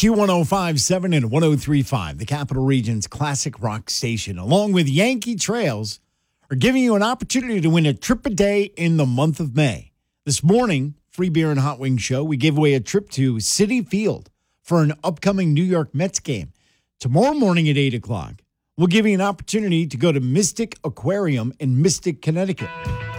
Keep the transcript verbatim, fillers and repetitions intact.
Q one oh five point seven and one oh three point five, the Capital Region's classic rock station, along with Yankee Trails, are giving you an opportunity to win a trip a day in the month of May. This morning, Free Beer and Hot Wings Show, we gave away a trip to Citi Field for an upcoming New York Mets game. Tomorrow morning at eight o'clock, we'll give you an opportunity to go to Mystic Aquarium in Mystic, Connecticut.